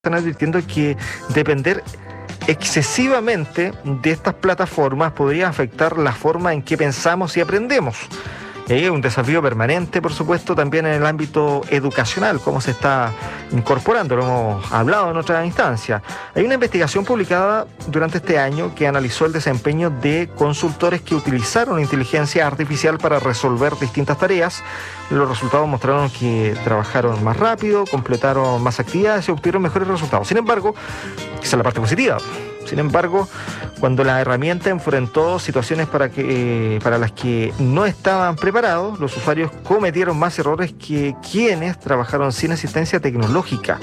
están advirtiendo que depender excesivamente de estas plataformas podría afectar la forma en que pensamos y aprendemos. Es un desafío permanente, por supuesto, también en el ámbito educacional, cómo se está incorporando, lo hemos hablado en otra instancia. Hay una investigación publicada durante este año que analizó el desempeño de consultores que utilizaron inteligencia artificial para resolver distintas tareas. Los resultados mostraron que trabajaron más rápido, completaron más actividades y obtuvieron mejores resultados. Sin embargo, esa es la parte positiva. Sin embargo, cuando la herramienta enfrentó situaciones para las que no estaban preparados, los usuarios cometieron más errores que quienes trabajaron sin asistencia tecnológica.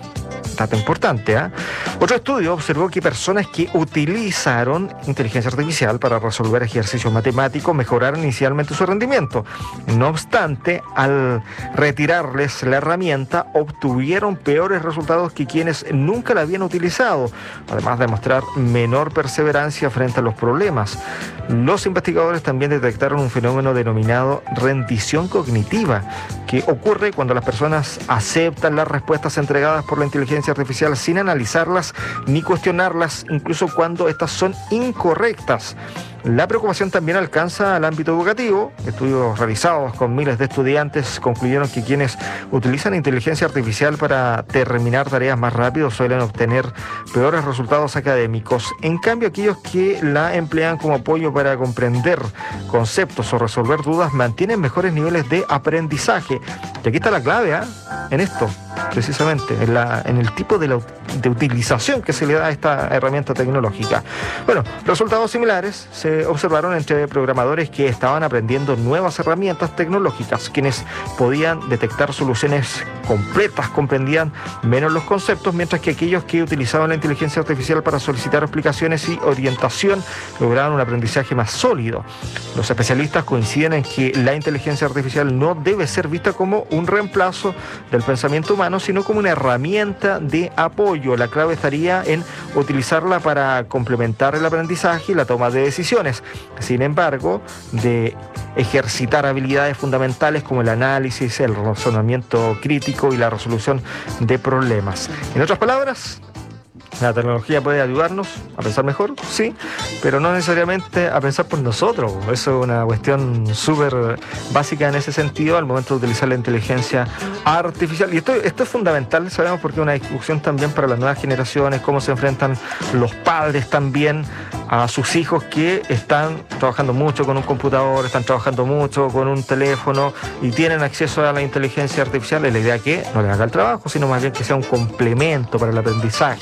Dato importante, ¿eh? Otro estudio observó que personas que utilizaron inteligencia artificial para resolver ejercicios matemáticos mejoraron inicialmente su rendimiento. No obstante, al retirarles la herramienta, obtuvieron peores resultados que quienes nunca la habían utilizado, además de mostrar menor perseverancia frente a los problemas. Los investigadores también detectaron un fenómeno denominado rendición cognitiva, que ocurre cuando las personas aceptan las respuestas entregadas por la inteligencia artificial sin analizarlas ni cuestionarlas, incluso cuando estas son incorrectas. La preocupación también alcanza al ámbito educativo. Estudios realizados con miles de estudiantes concluyeron que quienes utilizan inteligencia artificial para terminar tareas más rápido suelen obtener peores resultados académicos. En cambio, aquellos que la emplean como apoyo para comprender conceptos o resolver dudas mantienen mejores niveles de aprendizaje. Y aquí está la clave, en esto, precisamente, en el tipo de utilización que se le da a esta herramienta tecnológica. Bueno, resultados similares se observaron entre programadores que estaban aprendiendo nuevas herramientas tecnológicas. Quienes podían detectar soluciones completas comprendían menos los conceptos, mientras que aquellos que utilizaban la inteligencia artificial para solicitar explicaciones y orientación lograron un aprendizaje más sólido. Los especialistas coinciden en que la inteligencia artificial no debe ser vista como un reemplazo del pensamiento humano, sino como una herramienta de apoyo. La clave estaría en utilizarla para complementar el aprendizaje y la toma de decisiones. Sin embargo, de ejercitar habilidades fundamentales como el análisis, el razonamiento crítico y la resolución de problemas. En otras palabras, la tecnología puede ayudarnos a pensar mejor, sí, pero no necesariamente a pensar por nosotros. Eso es una cuestión súper básica en ese sentido al momento de utilizar la inteligencia artificial. Y esto es fundamental, sabemos, porque es una discusión también para las nuevas generaciones, cómo se enfrentan los padres también a sus hijos que están trabajando mucho con un computador, están trabajando mucho con un teléfono y tienen acceso a la inteligencia artificial. Es la idea que no les haga el trabajo, sino más bien que sea un complemento para el aprendizaje.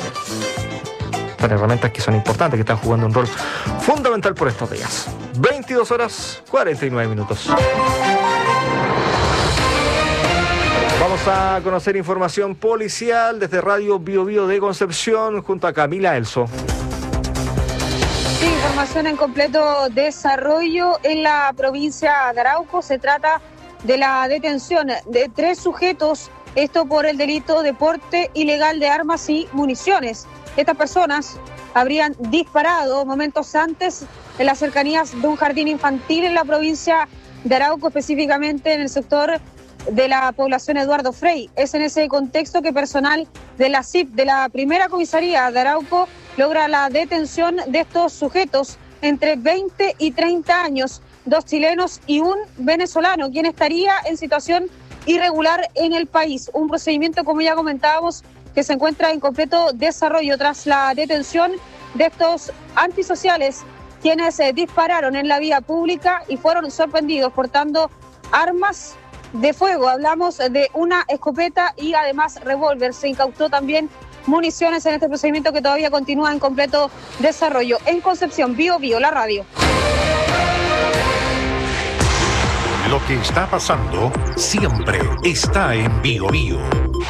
Son herramientas que son importantes, que están jugando un rol fundamental por estos días. 22:49. Vamos a conocer información policial desde Radio Bio Bio de Concepción junto a Camila Elso. Sí, información en completo desarrollo en la provincia de Arauco. Se trata de la detención de 3 sujetos, esto por el delito de porte ilegal de armas y municiones. Estas personas habrían disparado momentos antes en las cercanías de un jardín infantil en la provincia de Arauco, específicamente en el sector de la población Eduardo Frei. Es en ese contexto que personal de la CIP, de la primera comisaría de Arauco, logra la detención de estos sujetos entre 20 y 30 años, 2 chilenos y un venezolano, quien estaría en situación irregular en el país. Un procedimiento, como ya comentábamos, que se encuentra en completo desarrollo tras la detención de estos antisociales, quienes dispararon en la vía pública y fueron sorprendidos portando armas de fuego. Hablamos de una escopeta y además revólver. Se incautó también municiones en este procedimiento que todavía continúa en completo desarrollo. En Concepción, Bio Bio, la radio. Lo que está pasando siempre está en Bio Bio.